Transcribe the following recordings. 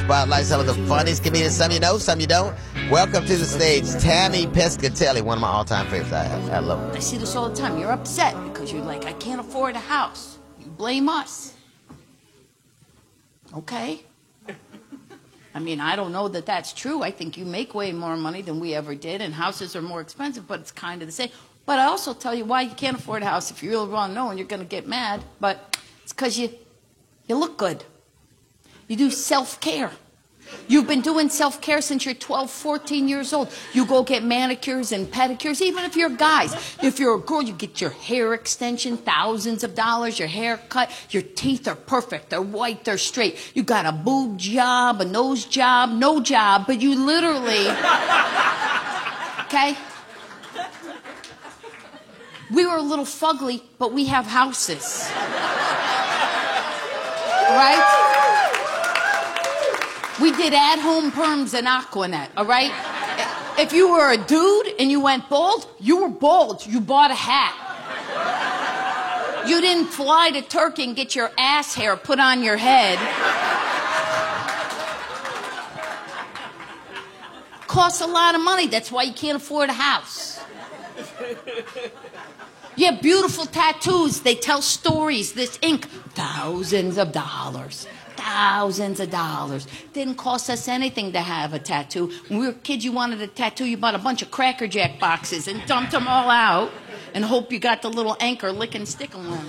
about life. Some of the funniest comedians. Some you know, some you don't. Welcome to the stage, Tammy Pescatelli, one of my all-time favorites. I love her. I see this all the time. You're upset because you're like, I can't afford a house. You blame us. Okay? I mean, I don't know that that's true. I think you make way more money than we ever did, and houses are more expensive, but it's kind of the same. But I also tell you why you can't afford a house if you really want to know, and you're going to get mad. But it's because you look good. You do self-care. You've been doing self-care since you're 12, 14 years old. You go get manicures and pedicures, even if you're guys. If you're a girl, you get your hair extension, thousands of dollars, your hair cut, your teeth are perfect, they're white, they're straight. You got a boob job, a nose job, no job, but you literally, okay? We were a little fugly, but we have houses. Right? We did at-home perms and Aquanet, all right? If you were a dude and you went bald, you were bald. You bought a hat. You didn't fly to Turkey and get your ass hair put on your head. Costs a lot of money. That's why you can't afford a house. You have beautiful tattoos. They tell stories. This ink, thousands of dollars. Thousands of dollars. Didn't cost us anything to have a tattoo. When we were kids, you wanted a tattoo, you bought a bunch of Cracker Jack boxes and dumped them all out and hope you got the little anchor lick and stick on.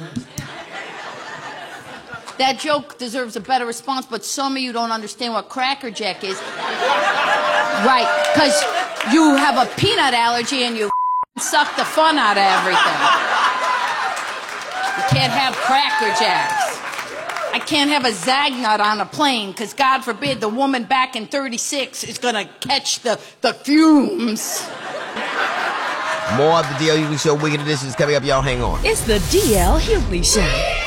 That joke deserves a better response, but some of you don't understand what Cracker Jack is. Right, because you have a peanut allergy and you suck the fun out of everything. You can't have Cracker Jacks. I can't have a Zagnut on a plane because, God forbid, the woman back in 36 is going to catch the fumes. More of the D.L. Hughley Show Weekend Edition is coming up. Y'all hang on. It's the D.L. Hughley Show.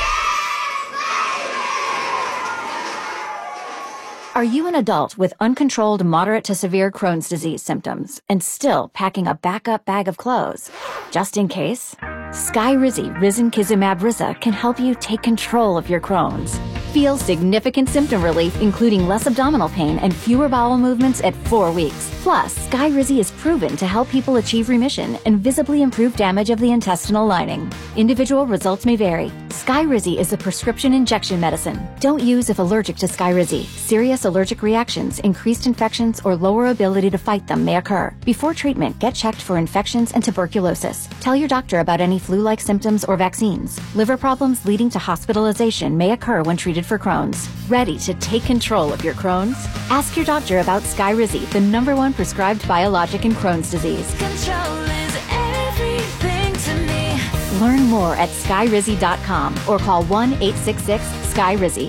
Are you an adult with uncontrolled moderate to severe Crohn's disease symptoms and still packing a backup bag of clothes? Just in case, Skyrizi Risankizumab Riza can help you take control of your Crohn's. Feel significant symptom relief, including less abdominal pain and fewer bowel movements at 4 weeks. Plus, Skyrizi is proven to help people achieve remission and visibly improve damage of the intestinal lining. Individual results may vary. Skyrizi is a prescription injection medicine. Don't use if allergic to Skyrizi. Serious allergic reactions, increased infections, or lower ability to fight them may occur. Before treatment, get checked for infections and tuberculosis. Tell your doctor about any flu-like symptoms or vaccines. Liver problems leading to hospitalization may occur when treated for Crohn's. Ready to take control of your Crohn's? Ask your doctor about Skyrizi, the #1 prescribed biologic in Crohn's disease. Control is everything to me. Learn more at skyrizi.com or call 1-866-SKYRIZI.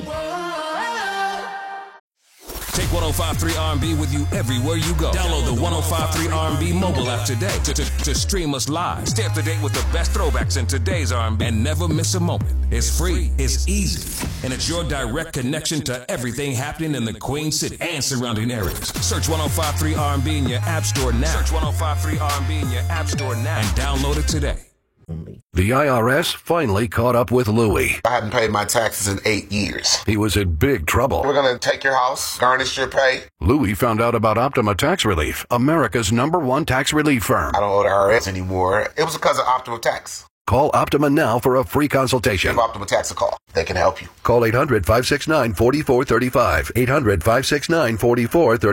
Take 105.3 R&B with you everywhere you go. Download the 105.3 R&B mobile app today to stream us live. Stay up to date with the best throwbacks in today's R&B and never miss a moment. It's free, it's easy, and it's your direct connection to everything happening in the Queen City and surrounding areas. Search 105.3 R&B in your app store now. Search 105.3 R&B in your app store now and download it today. The IRS finally caught up with Louie. I hadn't paid my taxes in 8 years. He was in big trouble. We're going to take your house, garnish your pay. Louie found out about Optima Tax Relief, America's #1 tax relief firm. I don't owe the IRS anymore. It was because of Optima Tax. Call Optima now for a free consultation. Give Optima Tax a call. They can help you. Call 800-569-4435. 800-569-4435.